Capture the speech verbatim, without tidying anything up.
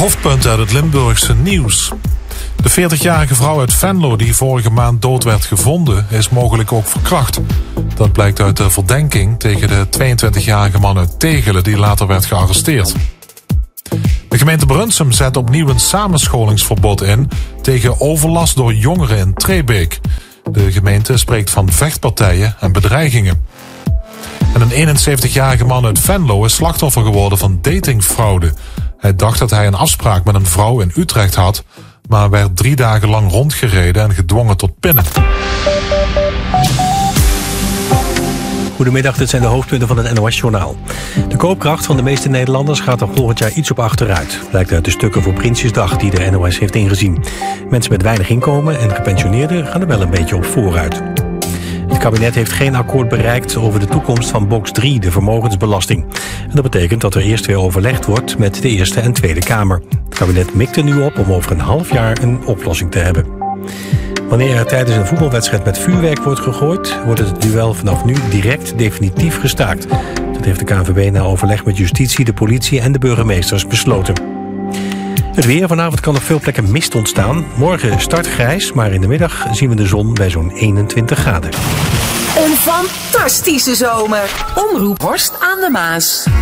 Hoofdpunten uit het Limburgse nieuws. De veertigjarige vrouw uit Venlo die vorige maand dood werd gevonden is mogelijk ook verkracht. Dat blijkt uit de verdenking tegen de tweeëntwintigjarige man uit Tegelen die later werd gearresteerd. De gemeente Brunsum zet opnieuw een samenscholingsverbod in tegen overlast door jongeren in Trebeek. De gemeente spreekt van vechtpartijen en bedreigingen. En een eenenzeventigjarige man uit Venlo is slachtoffer geworden van datingfraude. Hij dacht dat hij een afspraak met een vrouw in Utrecht had, maar werd drie dagen lang rondgereden en gedwongen tot pinnen. Goedemiddag, dit zijn de hoofdpunten van het N O S-journaal. De koopkracht van de meeste Nederlanders gaat er volgend jaar iets op achteruit. Blijkt uit de stukken voor Prinsjesdag die de N O S heeft ingezien. Mensen met weinig inkomen en gepensioneerden gaan er wel een beetje op vooruit. Het kabinet heeft geen akkoord bereikt over de toekomst van box drie, de vermogensbelasting. En dat betekent dat er eerst weer overlegd wordt met de Eerste en Tweede Kamer. Het kabinet mikt er nu op om over een half jaar een oplossing te hebben. Wanneer er tijdens een voetbalwedstrijd met vuurwerk wordt gegooid, wordt het duel vanaf nu direct definitief gestaakt. Dat heeft de K N V B na overleg met justitie, de politie en de burgemeesters besloten. Het weer. Vanavond kan op veel plekken mist ontstaan. Morgen start grijs, maar in de middag zien we de zon bij zo'n eenentwintig graden. Een fantastische zomer. Omroep Horst aan de Maas.